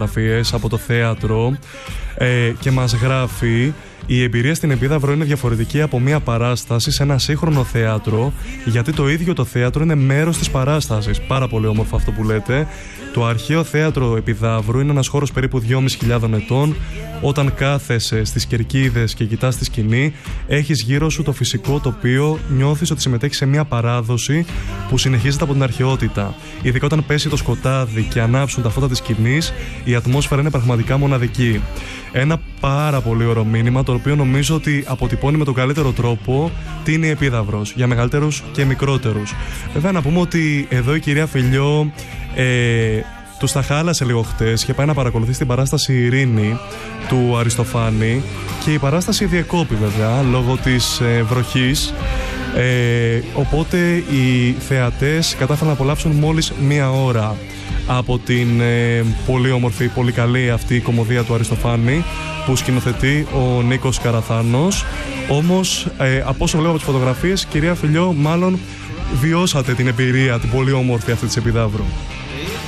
φωτογραφίες από το θέατρο και μας γράφει: η εμπειρία στην Επίδαυρο είναι διαφορετική από μια παράσταση σε ένα σύγχρονο θέατρο, γιατί το ίδιο το θέατρο είναι μέρος της παράστασης. Πάρα πολύ όμορφο αυτό που λέτε. Το αρχαίο θέατρο Επιδαύρου είναι ένας χώρος περίπου 2.500 ετών. Όταν κάθεσαι στις κερκίδες και κοιτάς τη σκηνή, έχεις γύρω σου το φυσικό τοπίο, νιώθεις ότι συμμετέχεις σε μια παράδοση που συνεχίζεται από την αρχαιότητα. Ειδικά όταν πέσει το σκοτάδι και ανάψουν τα φώτα της σκηνής, η ατμόσφαιρα είναι πραγματικά μοναδική. Ένα πάρα πολύ ωραίο μήνυμα, το οποίο νομίζω ότι αποτυπώνει με τον καλύτερο τρόπο τι είναι η Επίδαυρος, για μεγαλύτερους και μικρότερους. Βέβαια, να πούμε ότι εδώ η κυρία Φιλιό τους τα χάλασε λίγο χτες. Είχε πάει να παρακολουθεί την παράσταση Ειρήνη του Αριστοφάνη και η παράσταση διεκόπη βέβαια λόγω της βροχής. Οπότε οι θεατές κατάφεραν να απολαύσουν μόλις μία ώρα από την πολύ όμορφη, πολύ καλή αυτή η κωμωδία του Αριστοφάνη που σκηνοθετεί ο Νίκος Καραθάνος. Όμως από όσο βλέπω από τις φωτογραφίες, κυρία Φιλιό, μάλλον βιώσατε την εμπειρία, την πολύ όμορφη αυτή της Επιδαύρου.